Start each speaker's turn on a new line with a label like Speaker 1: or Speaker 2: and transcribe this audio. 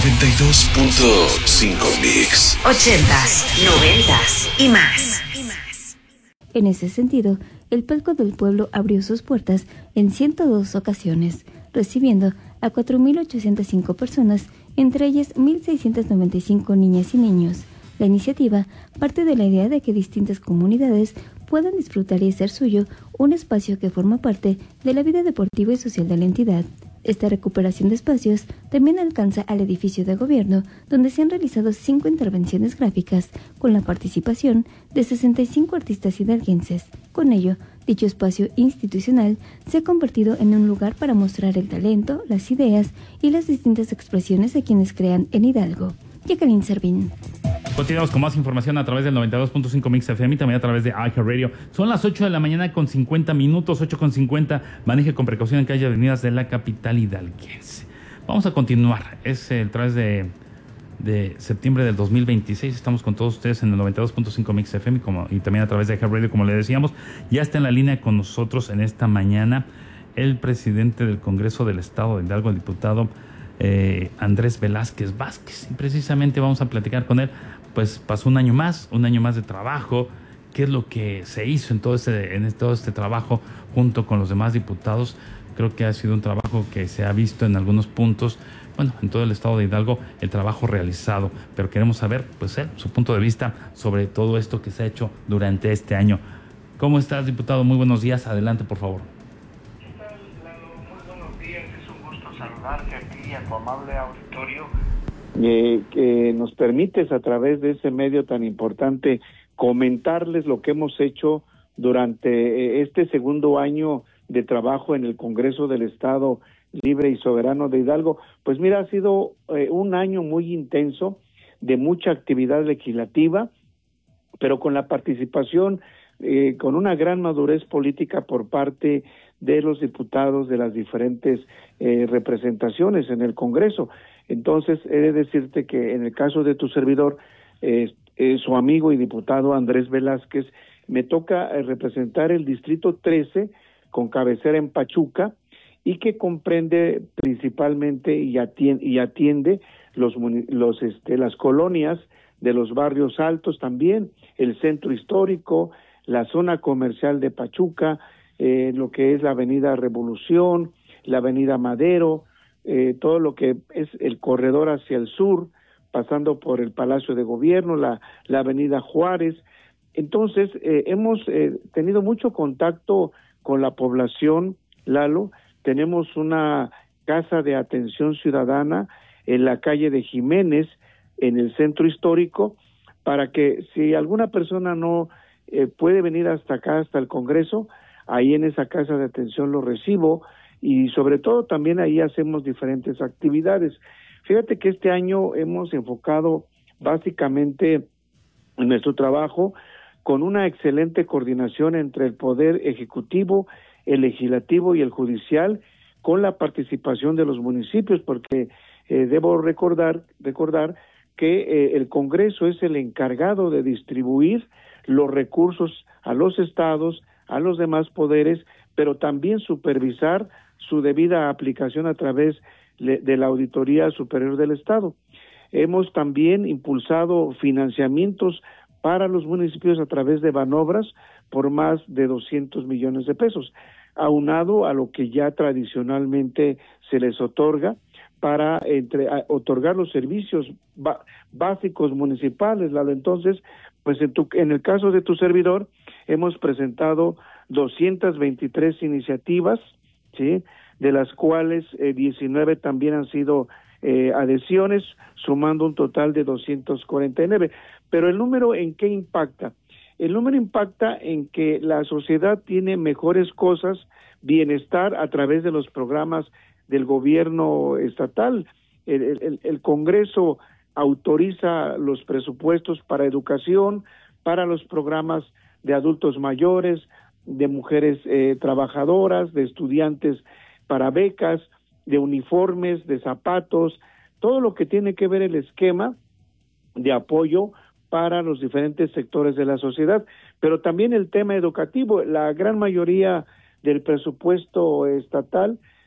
Speaker 1: 92.5 Mix.
Speaker 2: 80s, 90s y más.
Speaker 3: En ese sentido, el Palco del Pueblo abrió sus puertas en 102 ocasiones, recibiendo a 4.805 personas, entre ellas 1.695 niñas y niños. La iniciativa parte de la idea de que distintas comunidades puedan disfrutar y hacer suyo un espacio que forma parte de la vida deportiva y social de la entidad. Esta recuperación de espacios también alcanza al edificio de gobierno, donde se han realizado 5 intervenciones gráficas con la participación de 65 artistas hidalguenses. Con ello, dicho espacio institucional se ha convertido en un lugar para mostrar el talento, las ideas y las distintas expresiones de quienes crean en Hidalgo. Jacqueline Servín.
Speaker 4: Continuamos con más información a través del 92.5 Mix FM y también a través de iHeartRadio. Son las 8 de la mañana con 50 minutos, 8:50. Maneje con precaución en calle avenidas de la capital hidalguense. Vamos a continuar. Es el 3 de septiembre del 2026. Estamos con todos ustedes en el 92.5 Mix FM y también a través de iHeartRadio, como le decíamos. Ya está en la línea con nosotros en esta mañana el presidente del Congreso del Estado de Hidalgo, el diputado Andrés Velázquez Vázquez, y precisamente vamos a platicar con él. Pues pasó un año más de trabajo. ¿Qué es lo que se hizo en todo este trabajo junto con los demás diputados? Creo que ha sido un trabajo que se ha visto en algunos puntos, en todo el estado de Hidalgo, el trabajo realizado, pero queremos saber, su punto de vista sobre todo esto que se ha hecho durante este año. ¿Cómo estás, diputado? Muy buenos días, adelante, por favor.
Speaker 5: ¿Qué tal, Lalo? Muy buenos días, es un gusto saludarte aquí a tu amable auditorio. Que nos permites a través de ese medio tan importante comentarles lo que hemos hecho durante este segundo año de trabajo en el Congreso del Estado Libre y Soberano de Hidalgo. Pues mira, ha sido un año muy intenso de mucha actividad legislativa, pero con la participación, con una gran madurez política por parte de los diputados de las diferentes representaciones en el Congreso. Entonces, he de decirte que en el caso de tu servidor, su amigo y diputado Andrés Velázquez, me toca representar el Distrito 13 con cabecera en Pachuca y que comprende principalmente y atiende las colonias de los barrios altos también, el centro histórico, la zona comercial de Pachuca, lo que es la avenida Revolución, la avenida Madero, todo lo que es el corredor hacia el sur, pasando por el Palacio de Gobierno, la avenida Juárez. Entonces, hemos tenido mucho contacto con la población, Lalo. Tenemos una casa de atención ciudadana en la calle de Jiménez, en el centro histórico, para que si alguna persona no puede venir hasta acá, hasta el Congreso, ahí en esa casa de atención lo recibo, y sobre todo también ahí hacemos diferentes actividades. Fíjate que este año hemos enfocado básicamente en nuestro trabajo con una excelente coordinación entre el Poder Ejecutivo, el Legislativo y el Judicial, con la participación de los municipios, porque debo recordar que el Congreso es el encargado de distribuir los recursos a los estados, a los demás poderes, pero también supervisar su debida aplicación a través de la Auditoría Superior del Estado. Hemos también impulsado financiamientos para los municipios a través de Banobras por más de 200 millones de pesos, aunado a lo que ya tradicionalmente se les otorga para otorgar los servicios básicos municipales, Lalo. Entonces, pues en el caso de tu servidor, hemos presentado 223 iniciativas, ¿sí?, de las cuales 19 también han sido adhesiones, sumando un total de 249. Pero el número, ¿en qué impacta? El número impacta en que la sociedad tiene mejores cosas, bienestar a través de los programas del gobierno estatal. El Congreso autoriza los presupuestos para educación, para los programas de adultos mayores, de mujeres trabajadoras, de estudiantes para becas, de uniformes, de zapatos, todo lo que tiene que ver el esquema de apoyo para los diferentes sectores de la sociedad, pero también el tema educativo. La gran mayoría del presupuesto estatal